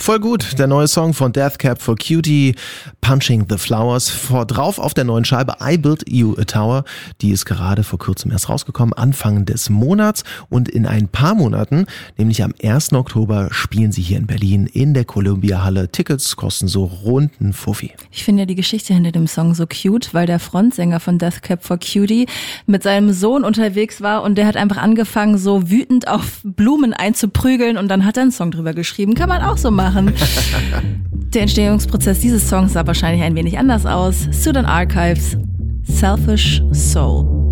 Voll gut, der neue Song von Death Cab for Cutie, Punching the Flowers. Drauf auf der neuen Scheibe I Built You a Tower. Die ist gerade vor kurzem erst rausgekommen, Anfang des Monats. Und in ein paar Monaten, nämlich am 1. Oktober, spielen sie hier in Berlin in der Columbia-Halle. Tickets kosten so rund einen Fuffi. Ich finde ja die Geschichte hinter dem Song so cute, weil der Frontsänger von Death Cab for Cutie mit seinem Sohn unterwegs war und der hat einfach angefangen, so wütend auf Blumen einzuprügeln und dann hat er einen Song drüber geschrieben. Kann man auch so machen. Der Entstehungsprozess dieses Songs sah wahrscheinlich ein wenig anders aus. Sudan Archives, Selfish Soul.